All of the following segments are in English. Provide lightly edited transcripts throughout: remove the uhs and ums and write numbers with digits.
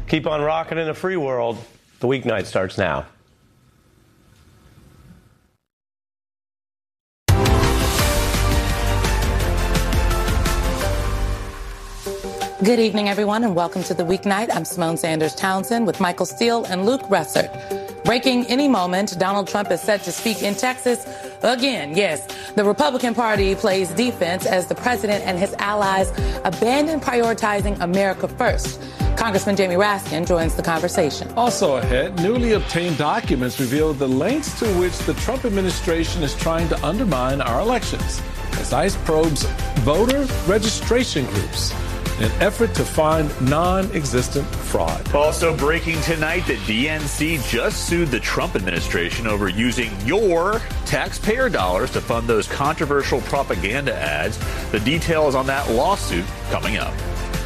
Keep on rocking in a free world. The weeknight starts now. Good evening, everyone, and welcome to the weeknight. I'm Simone Sanders Townsend with Michael Steele and Luke Ressert. Breaking any moment, Donald Trump is set to speak in Texas again. Yes, the Republican Party plays defense as the president and his allies abandon prioritizing America first. Congressman Jamie Raskin joins the conversation. Also ahead, newly obtained documents reveal the lengths to which the Trump administration is trying to undermine our elections as ICE probes voter registration groups in an effort to find non-existent fraud. Also breaking tonight, the DNC just sued the Trump administration over using your taxpayer dollars to fund those controversial propaganda ads. The details on that lawsuit coming up.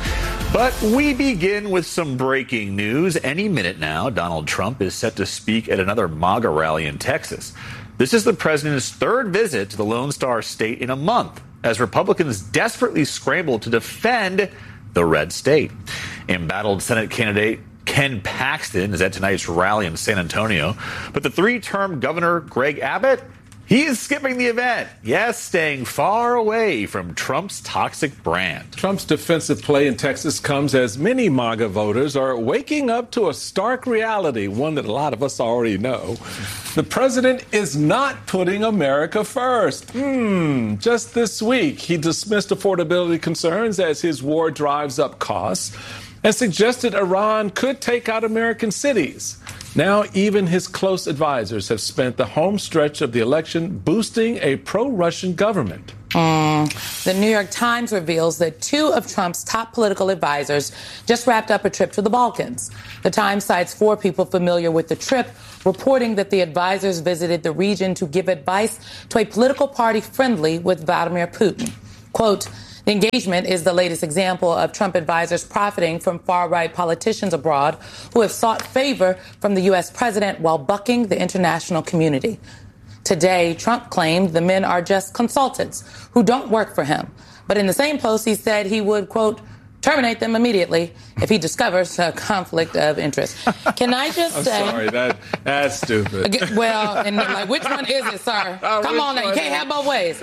But we begin with some breaking news. Any minute now, Donald Trump is set to speak at another MAGA rally in Texas. This is the president's third visit to the Lone Star State in a month, as Republicans desperately scramble to defend the red state. Embattled Senate candidate Ken Paxton is at tonight's rally in San Antonio. But the three-term Governor Greg Abbott, he is skipping the event. Yes, staying far away from Trump's toxic brand. Trump's defensive play in Texas comes as many MAGA voters are waking up to a stark reality, one that a lot of us already know. The president is not putting America first. Just this week, he dismissed affordability concerns as his war drives up costs and suggested Iran could take out American cities. Now, even his close advisors have spent the home stretch of the election boosting a pro-Russian government. The New York Times reveals that two of Trump's top political advisors just wrapped up a trip to the Balkans. The Times cites four people familiar with the trip, reporting that the advisors visited the region to give advice to a political party friendly with Vladimir Putin. Quote, the engagement is the latest example of Trump advisors profiting from far-right politicians abroad who have sought favor from the U.S. president while bucking the international community. Today, Trump claimed the men are just consultants who don't work for him. But in the same post, he said he would, quote, terminate them immediately if he discovers a conflict of interest. Can I just say... I'm sorry, that's stupid. Well, and like, which one is it, sir? Come on now, you can't have both ways.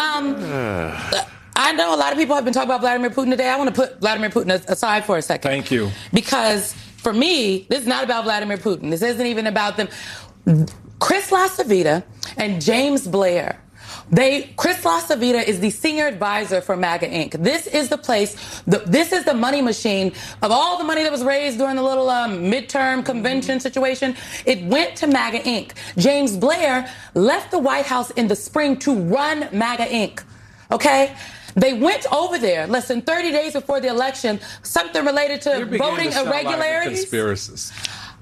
I know a lot of people have been talking about Vladimir Putin today. I want to put Vladimir Putin aside for a second. Thank you. Because for me, this is not about Vladimir Putin. This isn't even about them. Chris LaCivita and James Blair. Chris LaCivita is the senior advisor for MAGA Inc. This is the place, this is the money machine of all the money that was raised during the little midterm convention situation. It went to MAGA Inc. James Blair left the White House in the spring to run MAGA Inc. Okay? They went over there less than 30 days before the election, something related to voting irregularities. Conspiracists.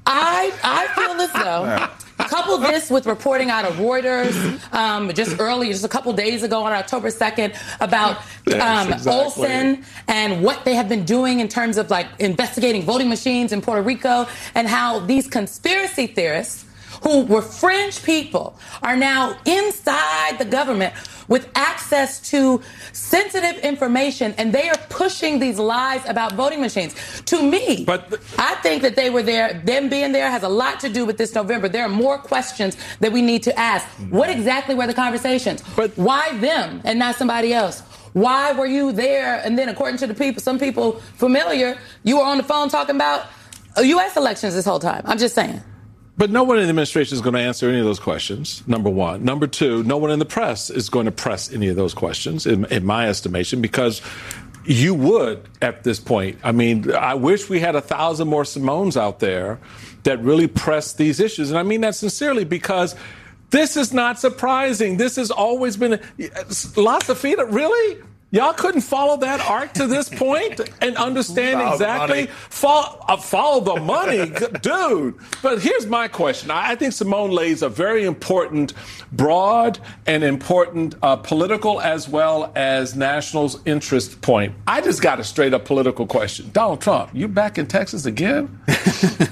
I feel as though, couple this with reporting out of Reuters just a couple days ago on October 2nd about Olson and what they have been doing in terms of like investigating voting machines in Puerto Rico, and how these conspiracy theorists who were fringe people are now inside the government with access to sensitive information, and they are pushing these lies about voting machines. To me, I think that they were there. Them being there has a lot to do with this November. There are more questions that we need to ask. What exactly were the conversations? Why them and not somebody else? Why were you there? And then, according to the people, some people familiar, you were on the phone talking about U.S. elections this whole time. I'm just saying. But no one in the administration is going to answer any of those questions, number one. Number two, no one in the press is going to press any of those questions, in my estimation, because you would at this point. I mean, I wish we had 1,000 more Simones out there that really press these issues. And I mean that sincerely, because this is not surprising. This has always been LaCivita, really? Y'all couldn't follow that arc to this point and understand exactly follow the money, dude. But here's my question. I think Simone lays a very important, broad and important political as well as national interest point. I just got a straight up political question. Donald Trump, you back in Texas again?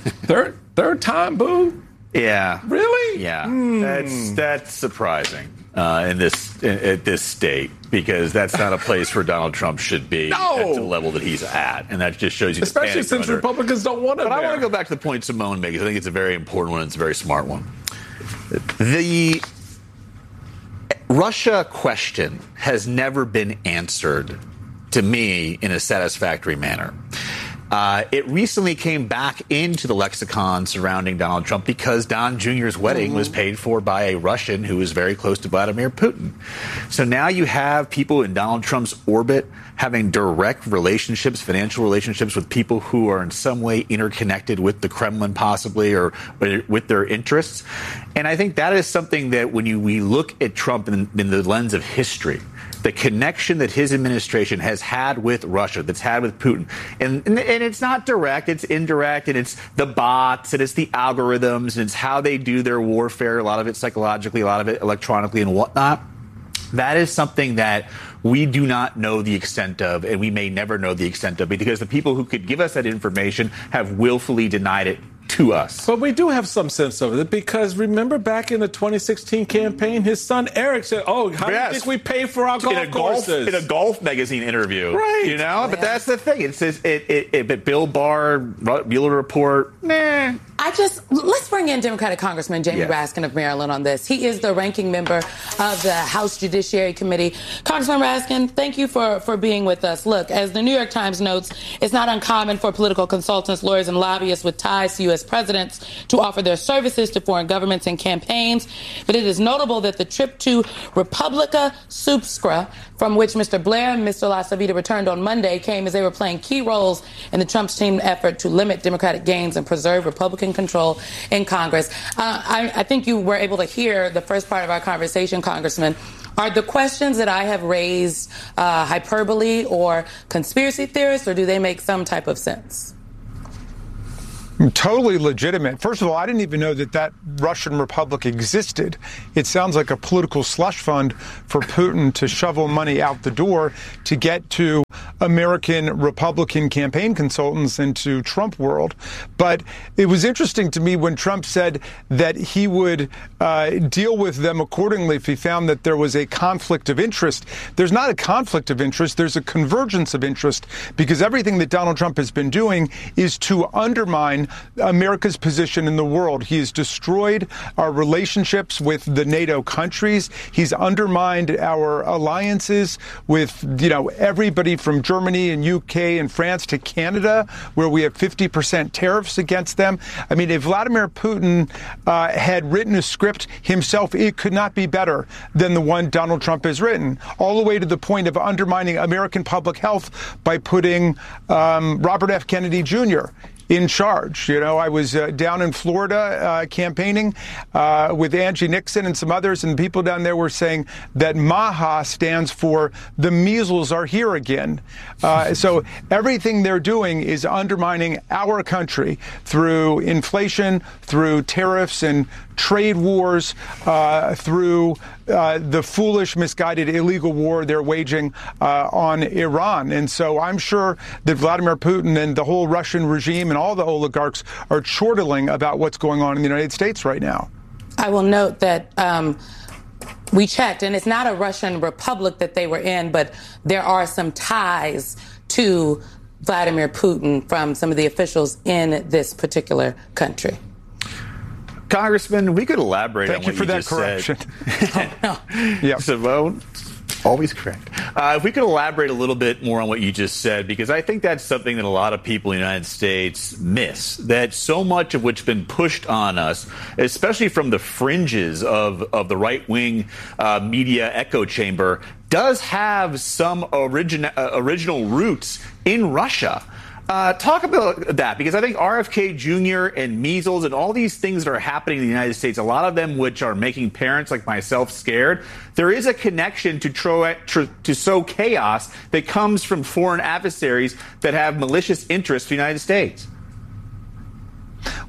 Third time, boo? Yeah. Really? Yeah. That's surprising. at this state, because that's not a place where Donald Trump should be at the level that he's at, and that just shows you, especially since Republicans don't want him. But I want to go back to the point Simone made, because I think it's a very important one and it's a very smart one. The Russia question has never been answered to me in a satisfactory manner. It recently came back into the lexicon surrounding Donald Trump because Don Jr.'s wedding was paid for by a Russian who is very close to Vladimir Putin. So now you have people in Donald Trump's orbit having direct relationships, financial relationships with people who are in some way interconnected with the Kremlin possibly, or with their interests. And I think that is something that when we look at Trump in the lens of history, the connection that his administration has had with Russia, that's had with Putin. And it's not direct, it's indirect, and it's the bots, and it's the algorithms, and it's how they do their warfare, a lot of it psychologically, a lot of it electronically and whatnot. That is something that we do not know the extent of, and we may never know the extent of, because the people who could give us that information have willfully denied it to us. But we do have some sense of it, because remember back in the 2016 campaign, his son Eric said, how do you think we pay for our golf courses? In a golf magazine interview. Right. You know, yeah. But that's the thing. It says, Bill Barr, Mueller report, let's bring in Democratic Congressman Jamie Raskin of Maryland on this. He is the ranking member of the House Judiciary Committee. Congressman Raskin, thank you for being with us. Look, as the New York Times notes, it's not uncommon for political consultants, lawyers, and lobbyists with ties to U.S. presidents to offer their services to foreign governments and campaigns. But it is notable that the trip to Republica Subscra, from which Mr. Blair and Mr. LaSavita returned on Monday, came as they were playing key roles in the Trump's team effort to limit Democratic gains and preserve Republican control in Congress. I think you were able to hear the first part of our conversation, Congressman. Are the questions that I have raised hyperbole or conspiracy theorists, or do they make some type of sense? Totally legitimate. First of all, I didn't even know that Russian Republic existed. It sounds like a political slush fund for Putin to shovel money out the door to get to American Republican campaign consultants into Trump world. But it was interesting to me when Trump said that he would deal with them accordingly if he found that there was a conflict of interest. There's not a conflict of interest. There's a convergence of interest, because everything that Donald Trump has been doing is to undermine America's position in the world. He has destroyed our relationships with the NATO countries. He's undermined our alliances with, everybody from Germany and UK and France to Canada, where we have 50% tariffs against them. I mean, if Vladimir Putin had written a script himself, it could not be better than the one Donald Trump has written, all the way to the point of undermining American public health by putting Robert F. Kennedy Jr. in charge. I was down in Florida campaigning with Angie Nixon and some others, and people down there were saying that MAHA stands for the measles are here again. So everything they're doing is undermining our country through inflation, through tariffs and trade wars, through the foolish, misguided, illegal war they're waging on Iran. And so I'm sure that Vladimir Putin and the whole Russian regime and all the oligarchs are chortling about what's going on in the United States right now. I will note that we checked, and it's not a Russian republic that they were in, but there are some ties to Vladimir Putin from some of the officials in this particular country. Congressman, we could elaborate on what you just correction. said. Yeah. Simone, always correct. If we could elaborate a little bit more on what you just said, because I think that's something that a lot of people in the United States miss, that so much of what's been pushed on us, especially from the fringes of the right-wing media echo chamber, does have some original roots in Russia. Talk about that, because I think RFK Jr. and measles and all these things that are happening in the United States, a lot of them which are making parents like myself scared, there is a connection to sow chaos that comes from foreign adversaries that have malicious interests in the United States.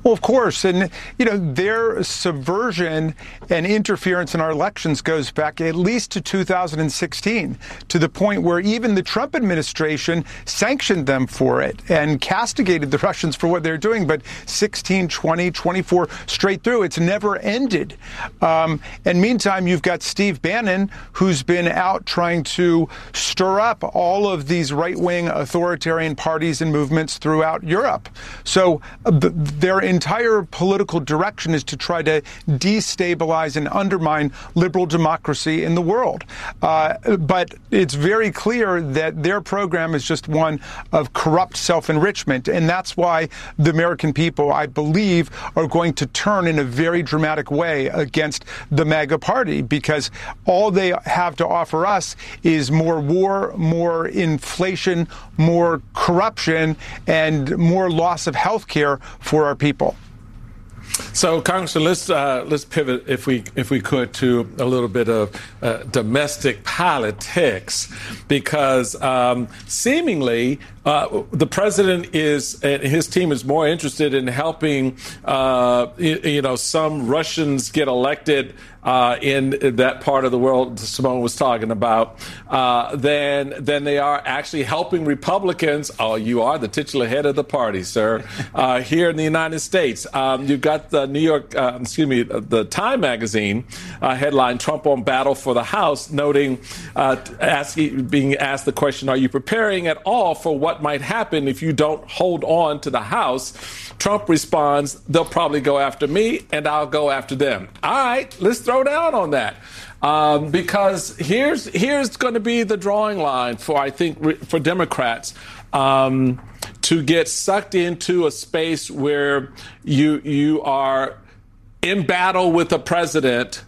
Well, of course. And, their subversion and interference in our elections goes back at least to 2016, to the point where even the Trump administration sanctioned them for it and castigated the Russians for what they're doing. But 16, 20, 24 straight through, it's never ended. And meantime, you've got Steve Bannon, who's been out trying to stir up all of these right-wing authoritarian parties and movements throughout Europe. So their entire political direction is to try to destabilize and undermine liberal democracy in the world. But it's very clear that their program is just one of corrupt self-enrichment. And that's why the American people, I believe, are going to turn in a very dramatic way against the MAGA party, because all they have to offer us is more war, more inflation, more corruption, and more loss of health care for our people. So, Congressman, let's pivot, if we could, to a little bit of domestic politics, because seemingly the president and his team is more interested in helping some Russians get elected in that part of the world Simone was talking about, than they are actually helping Republicans. Oh, you are the titular head of the party, sir. Here in the United States, you've got the the Time magazine headline, "Trump on battle for the House," noting, being asked the question, "Are you preparing at all for what might happen if you don't hold on to the House?" Trump responds, "They'll probably go after me, and I'll go after them." All right, let's throw down on that, because here's going to be the drawing line for Democrats to get sucked into a space where you are in battle with a president.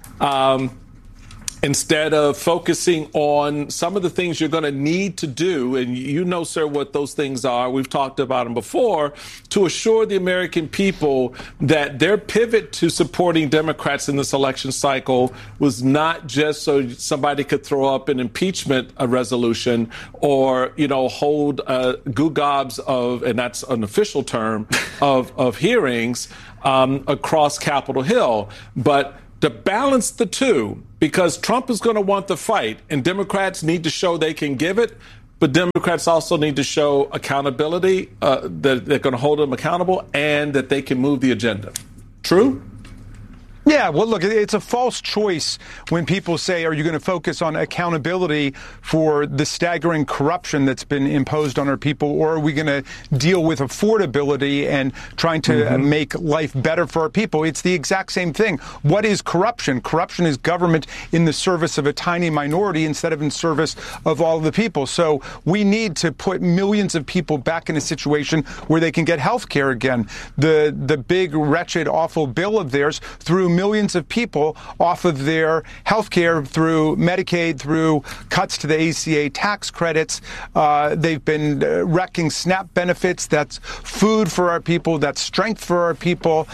Instead of focusing on some of the things you're going to need to do, and sir, what those things are, we've talked about them before, to assure the American people that their pivot to supporting Democrats in this election cycle was not just so somebody could throw up an impeachment resolution or, hold goo-gobs of, and that's an official term, of hearings across Capitol Hill, but to balance the two, because Trump is going to want the fight, and Democrats need to show they can give it, but Democrats also need to show accountability, that they're going to hold them accountable, and that they can move the agenda. True? Yeah, well, look, it's a false choice when people say, are you going to focus on accountability for the staggering corruption that's been imposed on our people, or are we going to deal with affordability and trying to make life better for our people? It's the exact same thing. What is corruption? Corruption is government in the service of a tiny minority instead of in service of all of the people. So we need to put millions of people back in a situation where they can get health care again. The big, wretched, awful bill of theirs threw millions of people off of their health care through Medicaid, through cuts to the ACA tax credits. They've been wrecking SNAP benefits. That's food for our people. That's strength for our people.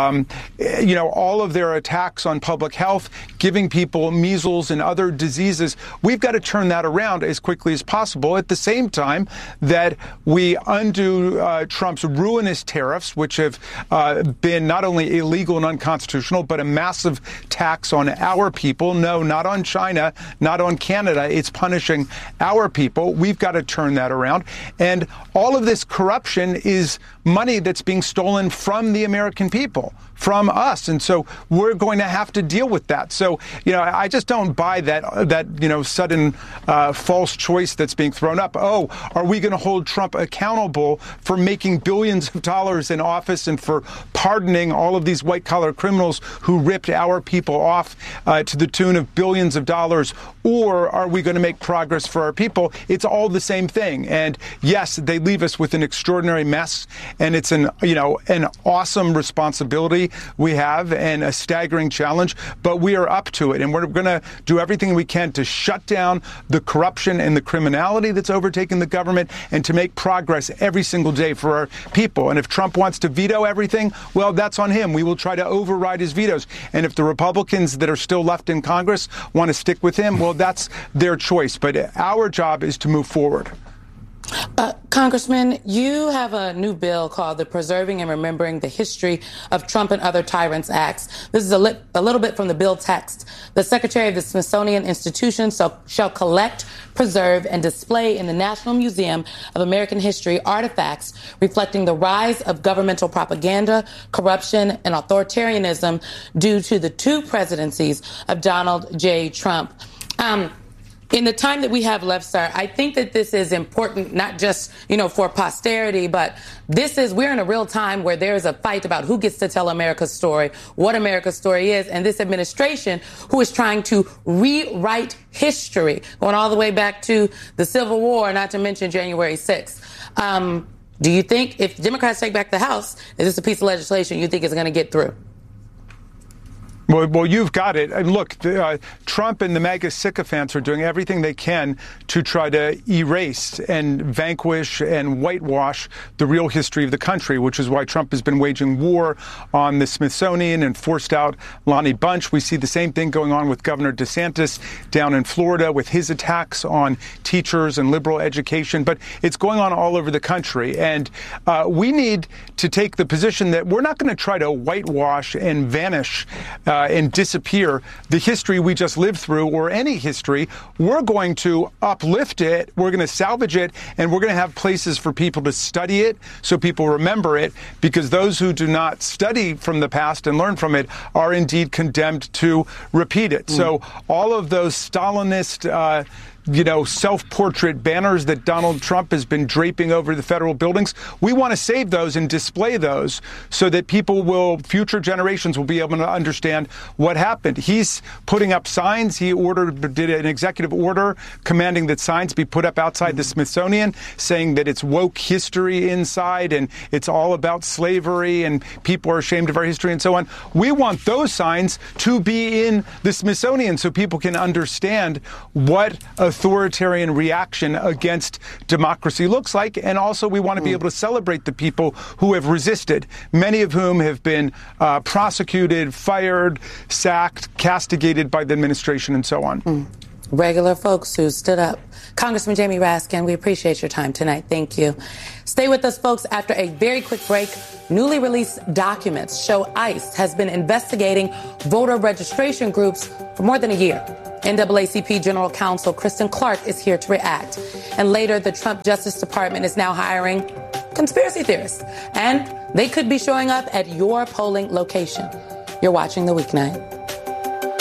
All of their attacks on public health, giving people measles and other diseases. We've got to turn that around as quickly as possible, at the same time that we undo Trump's ruinous tariffs, which have been not only illegal and unconstitutional, but a massive tax on our people. No, not on China, not on Canada. It's punishing our people. We've got to turn that around. And all of this corruption is money that's being stolen from the American people, from us. And so we're going to have to deal with that. So, I just don't buy that sudden false choice that's being thrown up. Oh, are we going to hold Trump accountable for making billions of dollars in office and for pardoning all of these white-collar criminals who ripped our people off to the tune of billions of dollars? Or are we going to make progress for our people? It's all the same thing. And yes, they leave us with an extraordinary mess, and it's an awesome responsibility we have and a staggering challenge, but we are up to it. And we're going to do everything we can to shut down the corruption and the criminality that's overtaken the government, and to make progress every single day for our people. And if Trump wants to veto everything, well, that's on him. We will try to override his vetoes. And if the Republicans that are still left in Congress want to stick with him, well, that's their choice. But our job is to move forward. Congressman, you have a new bill called the Preserving and Remembering the History of Trump and Other Tyrants Acts. This is a little bit from the bill text. The Secretary of the Smithsonian Institution shall collect, preserve, and display in the National Museum of American History artifacts reflecting the rise of governmental propaganda, corruption, and authoritarianism due to the two presidencies of Donald J. Trump. In the time that we have left, sir, I think that this is important, not just, for posterity, but we're in a real time where there's a fight about who gets to tell America's story, what America's story is, and this administration who is trying to rewrite history, going all the way back to the Civil War, not to mention January 6th. Do you think if Democrats take back the House, is this a piece of legislation you think is going to get through? Well, you've got it. Look, Trump and the MAGA sycophants are doing everything they can to try to erase and vanquish and whitewash the real history of the country, which is why Trump has been waging war on the Smithsonian and forced out Lonnie Bunch. We see the same thing going on with Governor DeSantis down in Florida with his attacks on teachers and liberal education. But it's going on all over the country. And we need to take the position that we're not going to try to whitewash and vanish and disappear the history we just lived through or any history. We're going to uplift it. We're going to salvage it. And we're going to have places for people to study it so people remember it, because those who do not study from the past and learn from it are indeed condemned to repeat it. So all of those Stalinist self-portrait banners that Donald Trump has been draping over the federal buildings, we want to save those and display those so that future generations will be able to understand what happened. He's putting up signs. He did an executive order commanding that signs be put up outside the Smithsonian, saying that it's woke history inside and it's all about slavery and people are ashamed of our history and so on. We want those signs to be in the Smithsonian so people can understand what authoritarian reaction against democracy looks like. And also we want to be able to celebrate the people who have resisted, many of whom have been prosecuted, fired, sacked, castigated by the administration and so on. Regular folks who stood up. Congressman Jamie Raskin, we appreciate your time tonight. Thank you. Stay with us, folks. After a very quick break, newly released documents show ICE has been investigating voter registration groups for more than a year. NAACP General Counsel Kristen Clark is here to react. And later, the Trump Justice Department is now hiring conspiracy theorists. And they could be showing up at your polling location. You're watching The Weeknight.